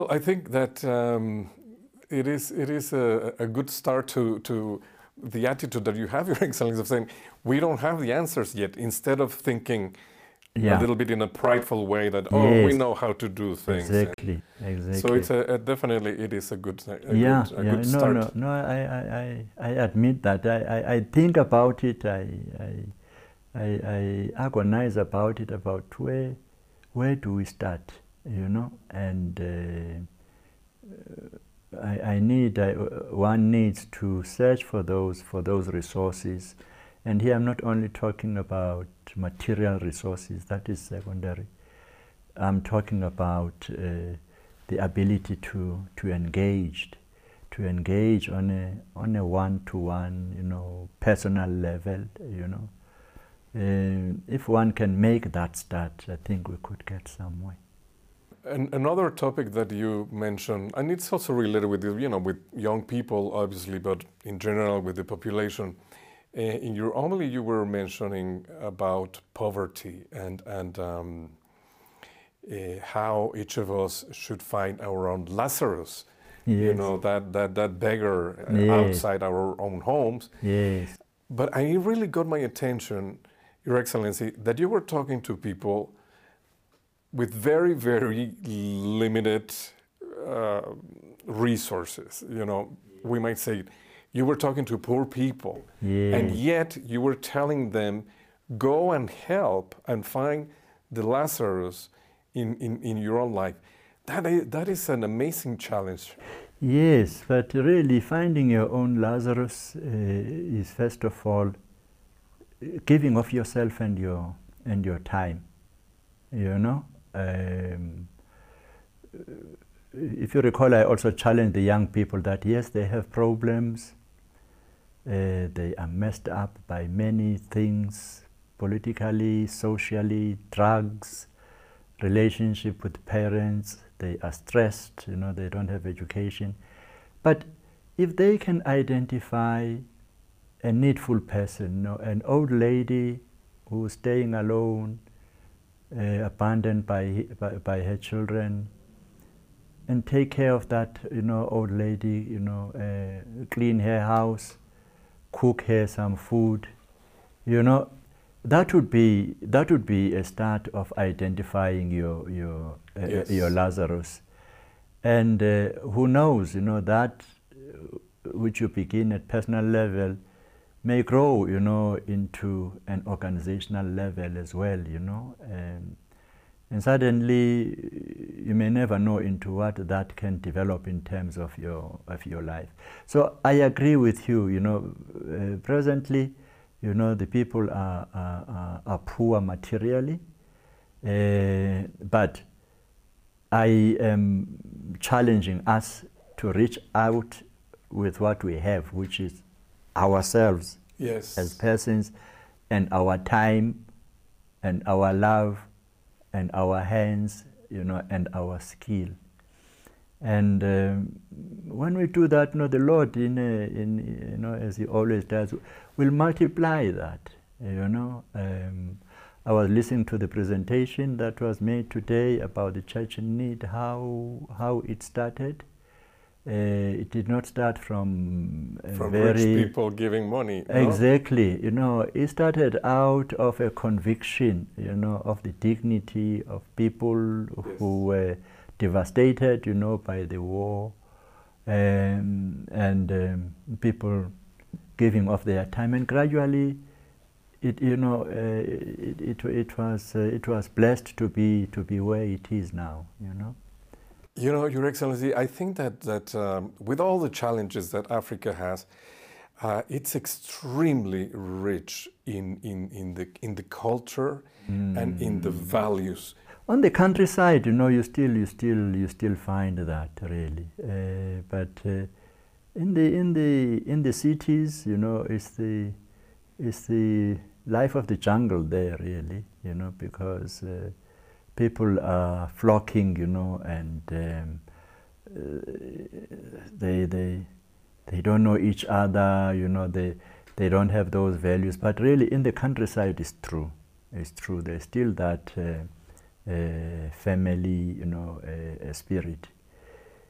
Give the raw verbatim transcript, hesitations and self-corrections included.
I think that um, it is it is a, a good start to to the attitude that you have, Your Excellency, of saying we don't have the answers yet. Instead of thinking Yeah. a little bit in a prideful way that oh we Yes. know how to do things. Exactly. Exactly. So it's a, a definitely it is a good a yeah, good a yeah. good No, start. no, no. I, I, I, I admit that. I, I, I think about it. I, I, I, I agonize about it. About where, where do we start? You know, and uh, I, I need. I, one needs to search for those for those resources, and here I'm not only talking about material resources. That is secondary. I'm talking about uh, the ability to to engage, to engage on a on a one-to-one, you know, personal level. You know, uh, if one can make that start, I think we could get somewhere. And another topic that you mentioned, and it's also related with you know with young people, obviously, but in general with the population. Uh, in your homily, you were mentioning about poverty and and. Um, Uh, how each of us should find our own Lazarus, Yes. you know, that, that, that beggar uh, Yes. outside our own homes. Yes. But I really got my attention, Your Excellency, that you were talking to people with very, very limited uh, resources. You know, we might say you were talking to poor people, Yes. and yet you were telling them, go and help and find the Lazarus In, in, in your own life. That is, that is an amazing challenge. Yes, but really finding your own Lazarus uh, is first of all giving of yourself and your and your time. You know, um, if you recall, I also challenged the young people that yes, they have problems. Uh, they are messed up by many things, politically, socially, drugs, relationship with parents, they are stressed, you know, they don't have education. But if they can identify a needful person, you know, an old lady who's staying alone, uh, abandoned by, by, by her children, and take care of that, you know, old lady, you know, uh, clean her house, cook her some food, you know, That would be that would be a start of identifying your your uh, Yes. your Lazarus, and uh, who knows, you know, that which you begin at personal level may grow, you know, into an organizational level as well, you know, um, and suddenly you may never know into what that can develop in terms of your of your life. So I agree with you, you know, uh, presently. You know, the people are, are, are poor materially, uh, but I am challenging us to reach out with what we have, which is ourselves Yes. as persons, and our time, and our love, and our hands, you know, and our skill. And um, when we do that, you know, the Lord, in, a, in you know, as He always does, will multiply that. You know, um, I was listening to the presentation that was made today about the church in need, how how it started. Uh, it did not start from a From very rich people giving money. No? Exactly. You know, it started out of a conviction, you know, of the dignity of people Yes. who were devastated, you know, by the war, um, and um, people giving of their time, and gradually, it you know, uh, it, it it was uh, it was blessed to be to be where it is now, you know. You know, Your Excellency, I think that that um, with all the challenges that Africa has, uh, it's extremely rich in in in the in the culture mm. and in the values. On the countryside, you know, you still, you still, you still find that really. Uh, but uh, in the in the in the cities, you know, it's the it's the life of the jungle there really. You know, because uh, people are flocking, you know, and um, uh, they they they don't know each other. You know, they they don't have those values. But really, in the countryside, it's true. It's true. There's still that. Uh, Uh, family, you know, uh, spirit.